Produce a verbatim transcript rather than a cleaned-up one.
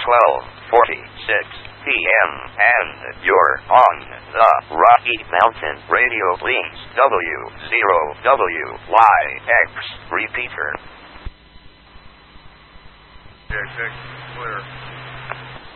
twelve forty-six p.m. and you're on the Rocky Mountain Radio Links W zero W Y X repeater. Yeah, check. Clear.